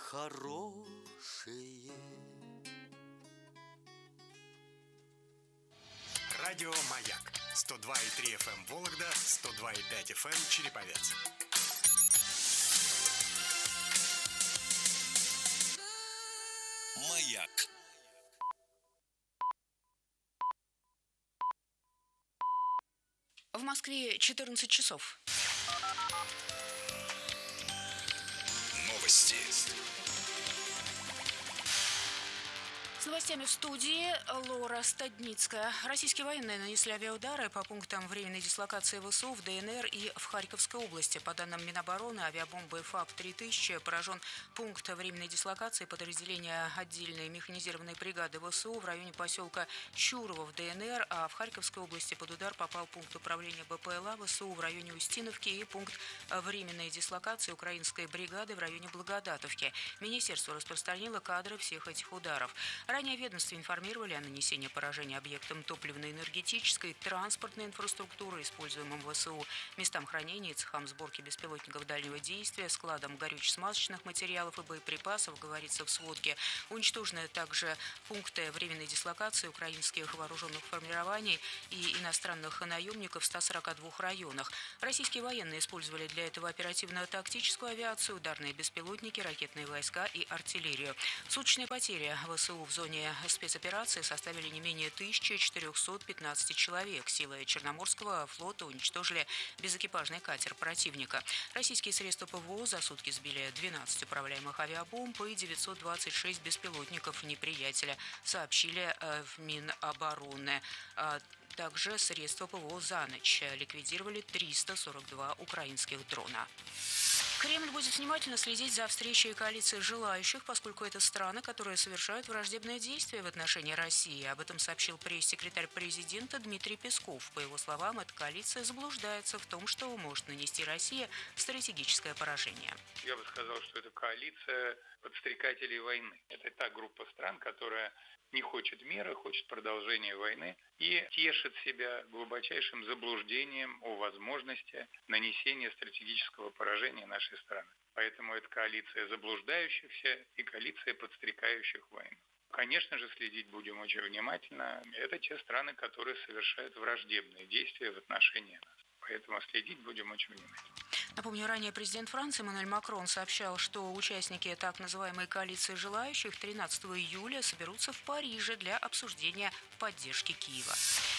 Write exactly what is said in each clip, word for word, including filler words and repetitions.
хорошее. Радио «Маяк». сто два и три эф эм Вологда, сто два и пять эф эм Череповец. «Маяк». В Москве четырнадцать часов. Новости. С новостями в студии Лора Стадницкая. Российские военные нанесли авиаудары по пунктам временной дислокации ВСУ в ДНР и в Харьковской области. По данным Минобороны, авиабомбой ФАП три тысячи поражен пункт временной дислокации подразделения отдельной механизированной бригады ВСУ в районе поселка Щурово в ДНР, а в Харьковской области под удар попал пункт управления БПЛА ВСУ в районе Устиновки и пункт временной дислокации украинской бригады в районе Благодатовки. Министерство распространило кадры всех этих ударов. Ранее ведомство информировали о нанесении поражения объектам топливно-энергетической, транспортной инфраструктуры, используемым ВСУ, местам хранения и цехам сборки беспилотников дальнего действия, складам горюче-смазочных материалов и боеприпасов, говорится в сводке. Уничтожены также пункты временной дислокации украинских вооруженных формирований и иностранных наемников в ста сорока двух районах. Российские военные использовали для этого оперативно-тактическую авиацию, ударные беспилотники, ракетные войска и артиллерию. Суточные потери ВСУ в зоне спецоперации составили не менее тысячи четырехсот пятнадцати человек. Силы Черноморского флота уничтожили безэкипажный катер противника. Российские средства ПВО за сутки сбили двенадцать управляемых авиабомб и девятьсот двадцать шесть беспилотников неприятеля, сообщили в Минобороны. Также средства ПВО за ночь ликвидировали триста сорок два украинских дрона. Кремль будет внимательно следить за встречей коалиции желающих, поскольку это страны, которые совершают враждебные действия в отношении России. Об этом сообщил пресс-секретарь президента Дмитрий Песков. По его словам, эта коалиция заблуждается в том, что может нанести России стратегическое поражение. Я бы сказал, что это коалиция подстрекателей войны. Это та группа стран, которая не хочет мира, хочет продолжения войны и тешит себя глубочайшим заблуждением о возможности нанесения стратегического поражения нашей страны. Поэтому это коалиция заблуждающихся и коалиция подстрекающих войну. Конечно же, следить будем очень внимательно. Это те страны, которые совершают враждебные действия в отношении нас. Поэтому следить будем очень внимательно. Напомню, ранее президент Франции Эммануэль Макрон сообщал, что участники так называемой коалиции желающих тринадцатого июля соберутся в Париже для обсуждения поддержки Киева.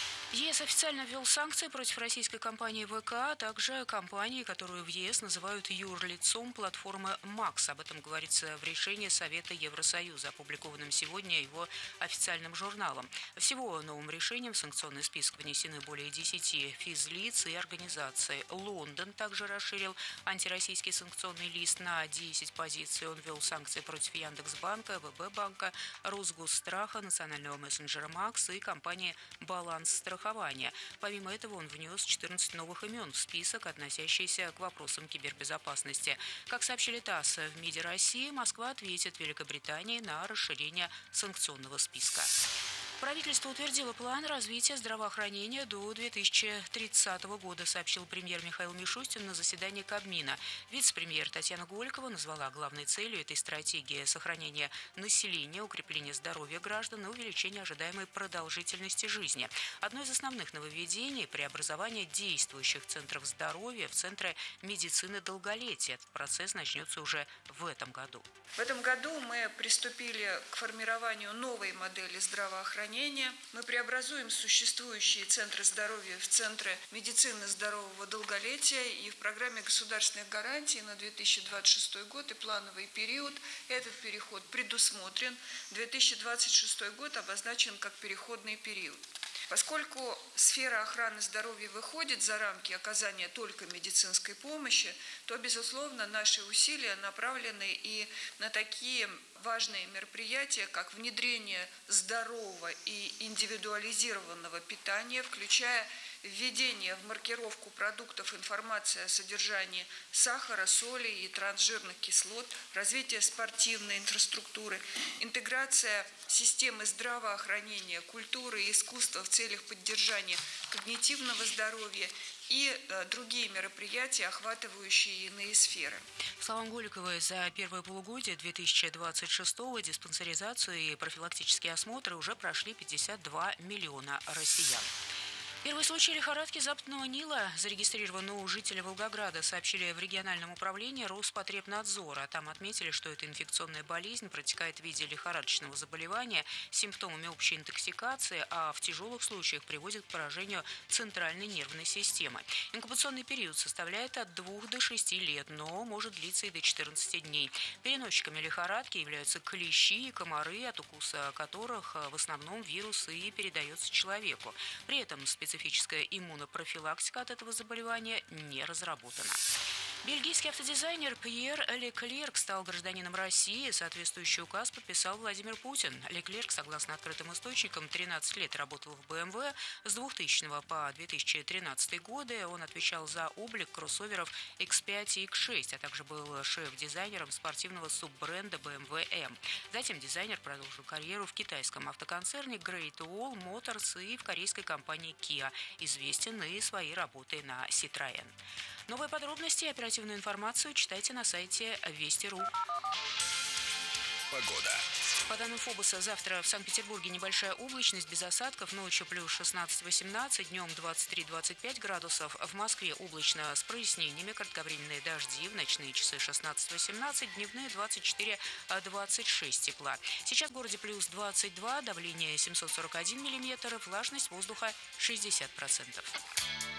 ЕС официально ввел санкции против российской компании ВК, а также компании, которую в ЕС называют юрлицом платформы МАКС. Об этом говорится в решении Совета Евросоюза, опубликованном сегодня его официальным журналом. Всего новым решением в санкционный список внесены более десяти физлиц и организаций. Лондон также расширил антироссийский санкционный лист на десять позиций. Он ввел санкции против Яндекс.Банка, ВБ-банка, Росгосстраха, национального мессенджера МАКС и компании «Баланс страхования». Помимо этого, он внес четырнадцать новых имен в список, относящийся к вопросам кибербезопасности. Как сообщили ТАСС в МИДе России, Москва ответит Великобритании на расширение санкционного списка. Правительство утвердило план развития здравоохранения до две тысячи тридцатого года, сообщил премьер Михаил Мишустин на заседании Кабмина. Вице-премьер Татьяна Голикова назвала главной целью этой стратегии сохранение населения, укрепление здоровья граждан и увеличение ожидаемой продолжительности жизни. Одно из основных нововведений – преобразование действующих центров здоровья в центры медицины долголетия. Этот процесс начнется уже в этом году. В этом году мы приступили к формированию новой модели здравоохранения. Мы преобразуем существующие центры здоровья в центры медицины здорового долголетия, и в программе государственных гарантий на две тысячи двадцать шестой год и плановый период этот переход предусмотрен. две тысячи двадцать шестой год обозначен как переходный период. Поскольку сфера охраны здоровья выходит за рамки оказания только медицинской помощи, то, безусловно, наши усилия направлены и на такие важные мероприятия, как внедрение здорового и индивидуализированного питания, включая введение в маркировку продуктов информации о содержании сахара, соли и трансжирных кислот, развитие спортивной инфраструктуры, интеграция системы здравоохранения, культуры и искусства в целях поддержания когнитивного здоровья и другие мероприятия, охватывающие иные сферы. По словам Голиковой, за первое полугодие две тысячи двадцать шестого диспансеризацию и профилактические осмотры уже прошли пятьдесят два миллиона россиян. Первый случай лихорадки Западного Нила зарегистрирован у жителей Волгограда, сообщили в региональном управлении Роспотребнадзора. Там отметили, что эта инфекционная болезнь протекает в виде лихорадочного заболевания с симптомами общей интоксикации, а в тяжелых случаях приводит к поражению центральной нервной системы. Инкубационный период составляет от двух до шести лет, но может длиться и до четырнадцати дней. Переносчиками лихорадки являются клещи и комары, от укуса которых в основном вирус и передается человеку. При этом специалисты Специфическая иммунопрофилактика от этого заболевания не разработана. Бельгийский автодизайнер Пьер Леклерк стал гражданином России. Соответствующий указ подписал Владимир Путин. Леклерк, согласно открытым источникам, тринадцать лет работал в бэ эм вэ. С двухтысячного по две тысячи тринадцатый годы он отвечал за облик кроссоверов икс пять и икс шесть, а также был шеф-дизайнером спортивного суббренда бэ эм вэ эм. Затем дизайнер продолжил карьеру в китайском автоконцерне Great Wall Motors и в корейской компании Kia. Известен и своей работой на Citroën. Новые подробности и оперативную информацию читайте на сайте Вести точка ру. Погода. По данным ФОБОСа, завтра в Санкт-Петербурге небольшая облачность без осадков, ночью плюс шестнадцать-восемнадцать, днем двадцать три - двадцать пять градусов. В Москве облачно с прояснениями, кратковременные дожди, в ночные часы шестнадцать-восемнадцать, дневные двадцать четыре - двадцать шесть тепла. Сейчас в городе плюс двадцать два, давление семьсот сорок один миллиметр, влажность воздуха шестьдесят процентов.